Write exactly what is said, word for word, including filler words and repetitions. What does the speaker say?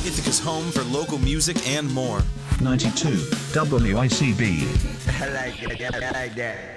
Ithaca's home for local music and more. ninety-two W I C B. I like that. I like that.